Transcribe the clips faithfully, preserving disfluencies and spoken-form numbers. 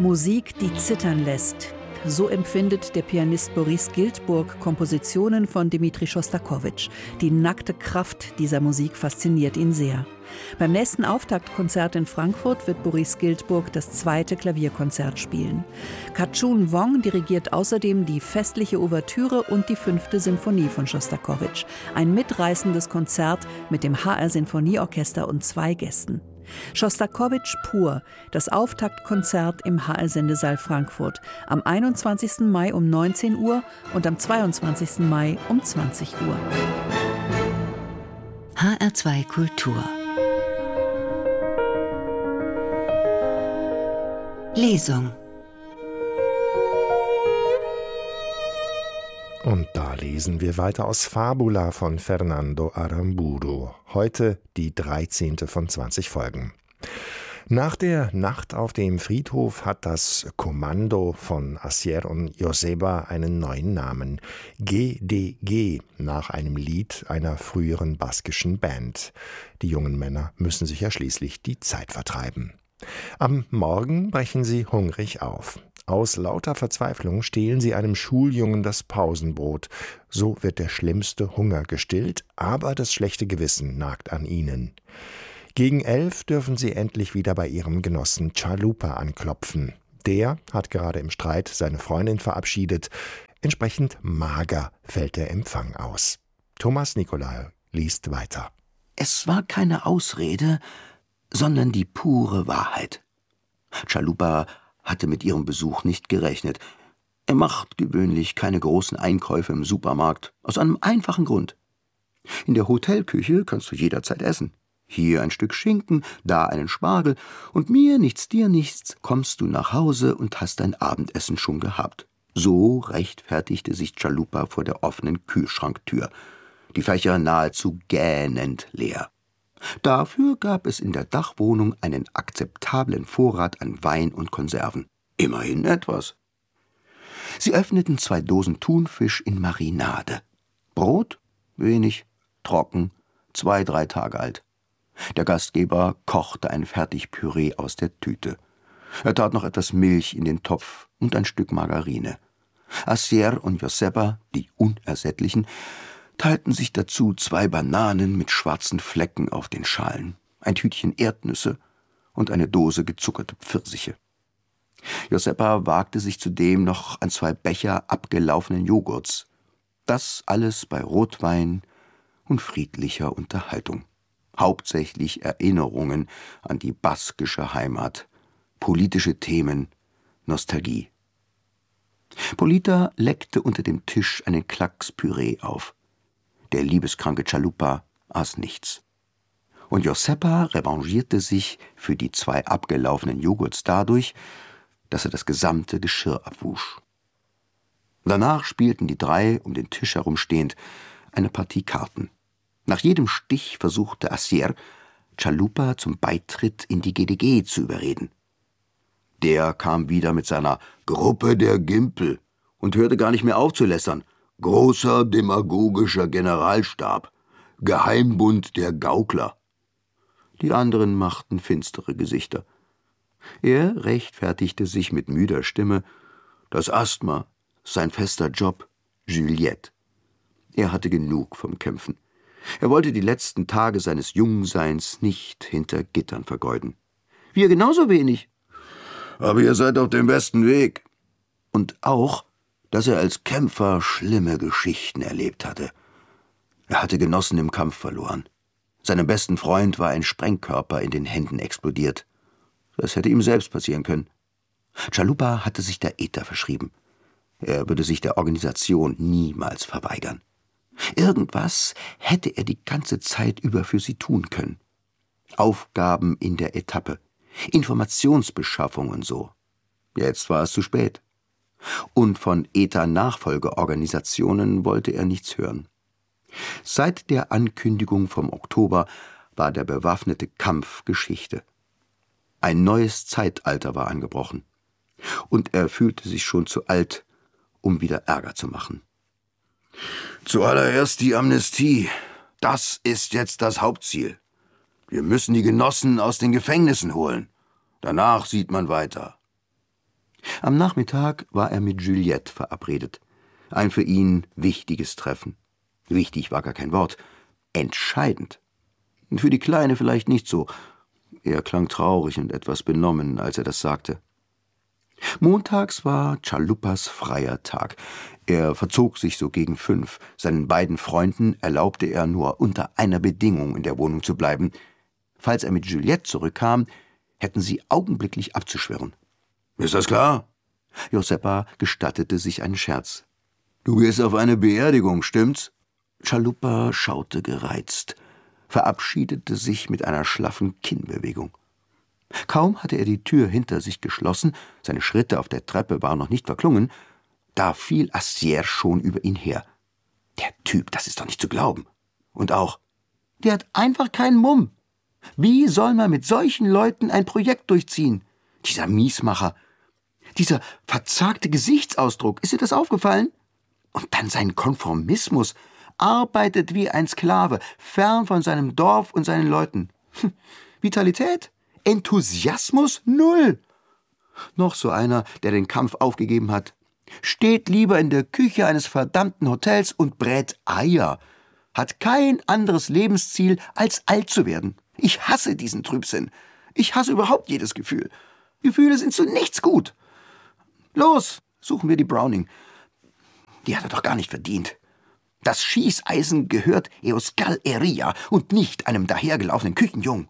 Musik, die zittern lässt. So empfindet der Pianist Boris Giltburg Kompositionen von Dmitri Schostakowitsch. Die nackte Kraft dieser Musik fasziniert ihn sehr. Beim nächsten Auftaktkonzert in Frankfurt wird Boris Giltburg das zweite Klavierkonzert spielen. Kachun Wong dirigiert außerdem die festliche Ouvertüre und die fünfte Sinfonie von Schostakowitsch. Ein mitreißendes Konzert mit dem H R-Sinfonieorchester und zwei Gästen. Schostakowitsch pur, das Auftaktkonzert im H R-Sendesaal Frankfurt am einundzwanzigsten Mai um neunzehn Uhr und am zweiundzwanzigsten Mai um zwanzig Uhr. H R zwei Kultur Lesung. Und da lesen wir weiter aus Fabula von Fernando Aramburu. Heute die dreizehnte von zwanzig Folgen. Nach der Nacht auf dem Friedhof hat das Kommando von Asier und Joseba einen neuen Namen. G D G, nach einem Lied einer früheren baskischen Band. Die jungen Männer müssen sich ja schließlich die Zeit vertreiben. Am Morgen brechen sie hungrig auf. Aus lauter Verzweiflung stehlen sie einem Schuljungen das Pausenbrot. So wird der schlimmste Hunger gestillt, aber das schlechte Gewissen nagt an ihnen. Gegen elf dürfen sie endlich wieder bei ihrem Genossen Chalupa anklopfen. Der hat gerade im Streit seine Freundin verabschiedet. Entsprechend mager fällt der Empfang aus. Thomas Nicolai liest weiter. Es war keine Ausrede, sondern die pure Wahrheit. Chalupa hatte mit ihrem Besuch nicht gerechnet. Er macht gewöhnlich keine großen Einkäufe im Supermarkt, aus einem einfachen Grund. In der Hotelküche kannst du jederzeit essen. Hier ein Stück Schinken, da einen Spargel, und mir nichts, dir nichts, kommst du nach Hause und hast dein Abendessen schon gehabt. So rechtfertigte sich Chalupa vor der offenen Kühlschranktür, die Fächer nahezu gähnend leer. Dafür gab es in der Dachwohnung einen akzeptablen Vorrat an Wein und Konserven. Immerhin etwas. Sie öffneten zwei Dosen Thunfisch in Marinade. Brot? Wenig, trocken, zwei, drei Tage alt. Der Gastgeber kochte ein Fertigpüree aus der Tüte. Er tat noch etwas Milch in den Topf und ein Stück Margarine. Asier und Joseba, die Unersättlichen, teilten sich dazu zwei Bananen mit schwarzen Flecken auf den Schalen, ein Tütchen Erdnüsse und eine Dose gezuckerte Pfirsiche. Joseba wagte sich zudem noch an zwei Becher abgelaufenen Joghurts. Das alles bei Rotwein und friedlicher Unterhaltung. Hauptsächlich Erinnerungen an die baskische Heimat, politische Themen, Nostalgie. Polita leckte unter dem Tisch einen Klacks Püree auf. Der liebeskranke Chalupa aß nichts. Und Joseba revanchierte sich für die zwei abgelaufenen Joghurts dadurch, dass er das gesamte Geschirr abwusch. Danach spielten die drei, um den Tisch herumstehend, eine Partie Karten. Nach jedem Stich versuchte Asier, Chalupa zum Beitritt in die G D G zu überreden. Der kam wieder mit seiner Gruppe der Gimpel und hörte gar nicht mehr auf zu lästern. Großer demagogischer Generalstab, Geheimbund der Gaukler. Die anderen machten finstere Gesichter. Er rechtfertigte sich mit müder Stimme, das Asthma, sein fester Job, Juliette. Er hatte genug vom Kämpfen. Er wollte die letzten Tage seines Jungseins nicht hinter Gittern vergeuden. Wir genauso wenig. Aber ihr seid auf dem besten Weg. Und auch, dass er als Kämpfer schlimme Geschichten erlebt hatte. Er hatte Genossen im Kampf verloren. Seinem besten Freund war ein Sprengkörper in den Händen explodiert. Das hätte ihm selbst passieren können. Chalupa hatte sich der Äther verschrieben. Er würde sich der Organisation niemals verweigern. Irgendwas hätte er die ganze Zeit über für sie tun können. Aufgaben in der Etappe, Informationsbeschaffung und so. Jetzt war es zu spät. Und von E T A-Nachfolgeorganisationen wollte er nichts hören. Seit der Ankündigung vom Oktober war der bewaffnete Kampf Geschichte. Ein neues Zeitalter war angebrochen. Und er fühlte sich schon zu alt, um wieder Ärger zu machen. Zuallererst die Amnestie. Das ist jetzt das Hauptziel. Wir müssen die Genossen aus den Gefängnissen holen. Danach sieht man weiter. Am Nachmittag war er mit Juliette verabredet. Ein für ihn wichtiges Treffen. Wichtig war gar kein Wort. Entscheidend. Für die Kleine vielleicht nicht so. Er klang traurig und etwas benommen, als er das sagte. Montags war Chalupas freier Tag. Er verzog sich so gegen fünf. Seinen beiden Freunden erlaubte er nur unter einer Bedingung in der Wohnung zu bleiben. Falls er mit Juliette zurückkam, hätten sie augenblicklich abzuschwirren. »Ist das klar?« Joseppa gestattete sich einen Scherz. »Du gehst auf eine Beerdigung, stimmt's?« Chalupa schaute gereizt, verabschiedete sich mit einer schlaffen Kinnbewegung. Kaum hatte er die Tür hinter sich geschlossen, seine Schritte auf der Treppe waren noch nicht verklungen, da fiel Astier schon über ihn her. Der Typ, das ist doch nicht zu glauben. Und auch, der hat einfach keinen Mumm. Wie soll man mit solchen Leuten ein Projekt durchziehen? Dieser Miesmacher, dieser verzagte Gesichtsausdruck, ist dir das aufgefallen? Und dann sein Konformismus, arbeitet wie ein Sklave, fern von seinem Dorf und seinen Leuten. Hm. Vitalität? Enthusiasmus? Null. Noch so einer, der den Kampf aufgegeben hat. Steht lieber in der Küche eines verdammten Hotels und brät Eier. Hat kein anderes Lebensziel, als alt zu werden. Ich hasse diesen Trübsinn. Ich hasse überhaupt jedes Gefühl. Gefühle sind zu nichts gut. Los, suchen wir die Browning. Die hat er doch gar nicht verdient. Das Schießeisen gehört Euskal Herria und nicht einem dahergelaufenen Küchenjungen.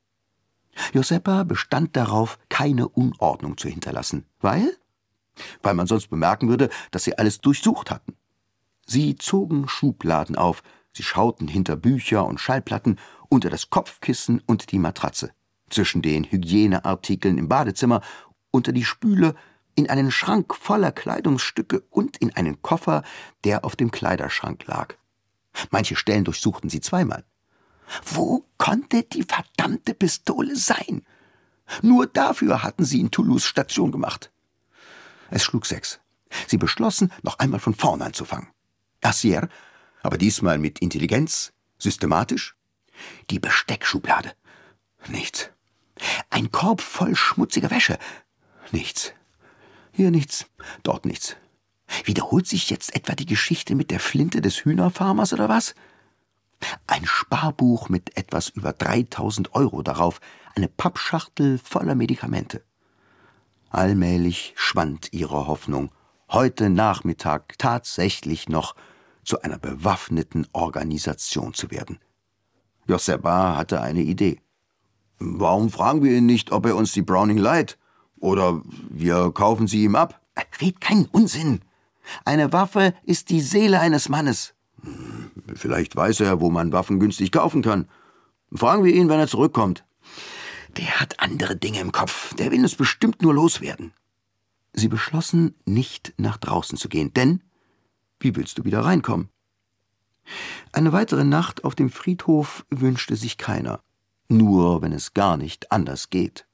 Joseppa bestand darauf, keine Unordnung zu hinterlassen. Weil? Weil man sonst bemerken würde, dass sie alles durchsucht hatten. Sie zogen Schubladen auf, sie schauten hinter Bücher und Schallplatten, unter das Kopfkissen und die Matratze, zwischen den Hygieneartikeln im Badezimmer, unter die Spüle, in einen Schrank voller Kleidungsstücke und in einen Koffer, der auf dem Kleiderschrank lag. Manche Stellen durchsuchten sie zweimal. Wo konnte die verdammte Pistole sein? Nur dafür hatten sie in Toulouse Station gemacht. Es schlug sechs. Sie beschlossen, noch einmal von vorn anzufangen. Assier, aber diesmal mit Intelligenz, systematisch. Die Besteckschublade. Nichts. Ein Korb voll schmutziger Wäsche. Nichts. Hier nichts, dort nichts. Wiederholt sich jetzt etwa die Geschichte mit der Flinte des Hühnerfarmers oder was? Ein Sparbuch mit etwas über dreitausend Euro darauf, eine Pappschachtel voller Medikamente. Allmählich schwand ihre Hoffnung, heute Nachmittag tatsächlich noch zu einer bewaffneten Organisation zu werden. Joseppa hatte eine Idee. Warum fragen wir ihn nicht, ob er uns die Browning leiht? Oder wir kaufen sie ihm ab? Red keinen Unsinn. Eine Waffe ist die Seele eines Mannes. Vielleicht weiß er, wo man Waffen günstig kaufen kann. Fragen wir ihn, wenn er zurückkommt. Der hat andere Dinge im Kopf. Der will uns bestimmt nur loswerden. Sie beschlossen, nicht nach draußen zu gehen, denn wie willst du wieder reinkommen? Eine weitere Nacht auf dem Friedhof wünschte sich keiner. Nur wenn es gar nicht anders geht.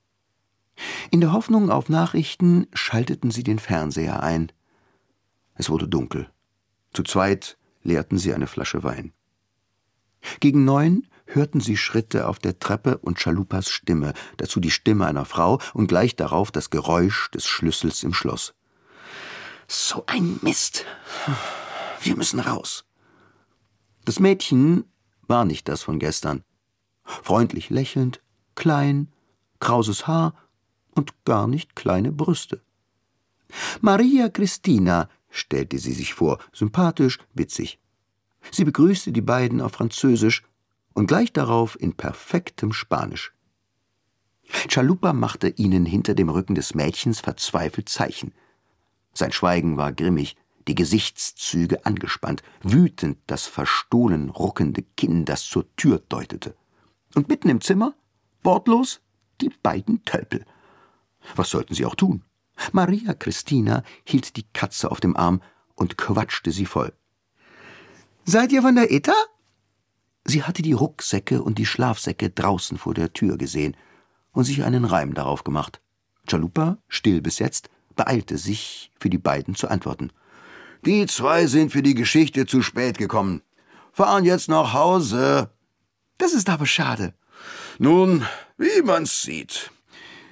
In der Hoffnung auf Nachrichten schalteten sie den Fernseher ein. Es wurde dunkel. Zu zweit leerten sie eine Flasche Wein. Gegen neun hörten sie Schritte auf der Treppe und Chalupas Stimme, dazu die Stimme einer Frau und gleich darauf das Geräusch des Schlüssels im Schloss. »So ein Mist! Wir müssen raus!« Das Mädchen war nicht das von gestern. Freundlich lächelnd, klein, krauses Haar und gar nicht kleine Brüste. Maria Cristina stellte sie sich vor, sympathisch, witzig. Sie begrüßte die beiden auf Französisch und gleich darauf in perfektem Spanisch. Chalupa machte ihnen hinter dem Rücken des Mädchens verzweifelt Zeichen. Sein Schweigen war grimmig, die Gesichtszüge angespannt, wütend das verstohlen ruckende Kinn, das zur Tür deutete. Und mitten im Zimmer, wortlos, die beiden Tölpel. Was sollten sie auch tun? Maria Cristina hielt die Katze auf dem Arm und quatschte sie voll. »Seid ihr von der E T A?« Sie hatte die Rucksäcke und die Schlafsäcke draußen vor der Tür gesehen und sich einen Reim darauf gemacht. Chalupa, still bis jetzt, beeilte sich, für die beiden zu antworten. »Die zwei sind für die Geschichte zu spät gekommen. Fahren jetzt nach Hause.« »Das ist aber schade.« »Nun, wie man's sieht.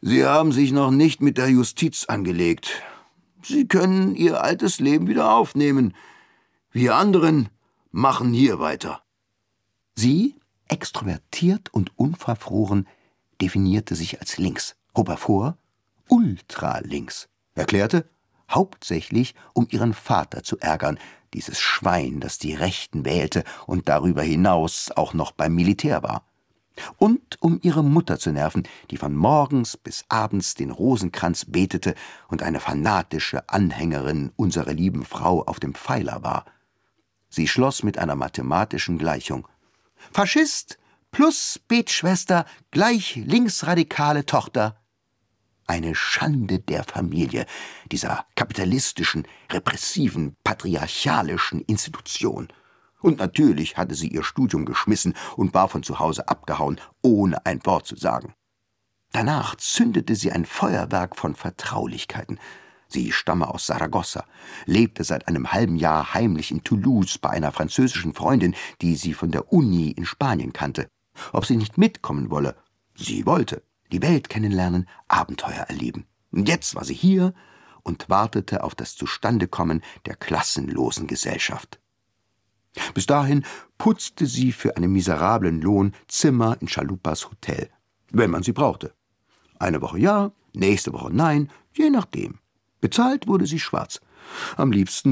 Sie haben sich noch nicht mit der Justiz angelegt. Sie können Ihr altes Leben wieder aufnehmen. Wir anderen machen hier weiter.« Sie, extrovertiert und unverfroren, definierte sich als links, hob hervor, ultralinks, erklärte, hauptsächlich um ihren Vater zu ärgern, dieses Schwein, das die Rechten wählte und darüber hinaus auch noch beim Militär war. Und um ihre Mutter zu nerven, die von morgens bis abends den Rosenkranz betete und eine fanatische Anhängerin unserer lieben Frau auf dem Pfeiler war. Sie schloss mit einer mathematischen Gleichung: Faschist plus Betschwester gleich linksradikale Tochter. Eine Schande der Familie, dieser kapitalistischen, repressiven, patriarchalischen Institution. Und natürlich hatte sie ihr Studium geschmissen und war von zu Hause abgehauen, ohne ein Wort zu sagen. Danach zündete sie ein Feuerwerk von Vertraulichkeiten. Sie stamme aus Saragossa, lebte seit einem halben Jahr heimlich in Toulouse bei einer französischen Freundin, die sie von der Uni in Spanien kannte. Ob sie nicht mitkommen wolle? Sie wollte. Die Welt kennenlernen, Abenteuer erleben. Jetzt war sie hier und wartete auf das Zustandekommen der klassenlosen Gesellschaft. Bis dahin putzte sie für einen miserablen Lohn Zimmer in Chalupas Hotel, wenn man sie brauchte. Eine Woche ja, nächste Woche nein, je nachdem. Bezahlt wurde sie schwarz. Am liebsten